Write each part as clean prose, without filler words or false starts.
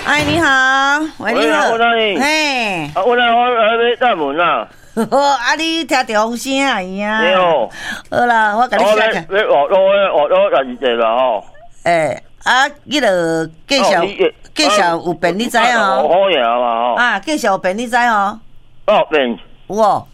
哎，你好，喂，你好，嘿， 我来要带门啦。 啊，你听到风声啊？伊啊。 对哦。 好啦，我甲你写开。 你学到12啦吼。 啊，迄个介绍有便你知哦。 好嘢嘛吼。 啊，介绍有便你知哦。 哦，便。 有哦。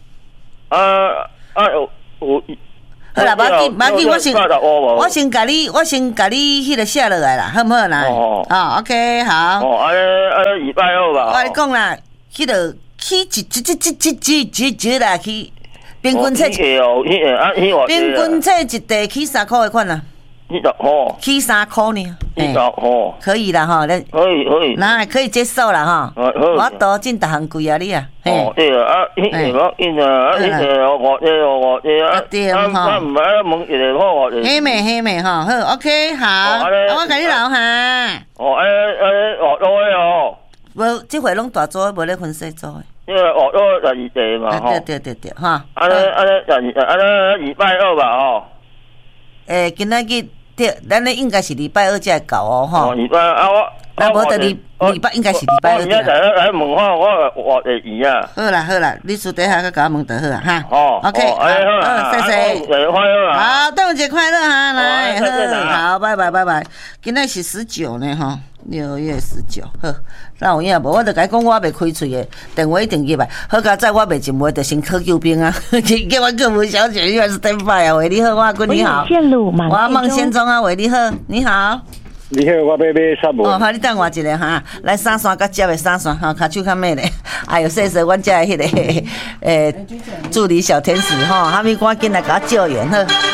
有。 好啦，无紧，我先甲你迄个写落来啦，好唔好啦？哦 ，OK， 好。 礼拜二吧。 我讲啦，迄个起一啦，起平均册。平均册一袋起3块的款啦。 20块。 起3块呢。 20块。 可以啦哈， 可以。 那可以接受啦哈。我多进逐项贵啊你啊。 哦，对啊，我因啊，我对哈。唔係問一個好我。 黑妹哈，好 OK 好。我甲你留下。 學到哦。 無，即回攏大組，無咧分細組的。 因為學到12地嘛， 對哈。 禮拜二吧，吼。 今仔日對，咱咧應該是禮拜二才會到哦，吼。 禮拜我。 那無得禮拜應該是禮拜二。 我現在來問我的姨啊。 好啦，你私底下佮甲我問就好啊，哈。 哦。 OK。好，謝謝。 節快樂啊！ 好，端午節快樂哈，來，好，拜拜。今仔是19呢，哈，6月19，好。那有影無？我著甲伊講，我袂開喙的，電話一定入來。好佳在我袂進門，著先考救兵啊！叫我客服小姐，你還是stand by啊？喂，你好，我阿君你好。我孟先忠啊，喂，你好，你好。 你好，我要買啥物？ 哦，好，你等我一下哈，来3线甲接的3线，哈，骹手较慢咧。哎呦，谢谢，阮遮的迄个助理小天使哈，哈咪赶紧来甲我救援好。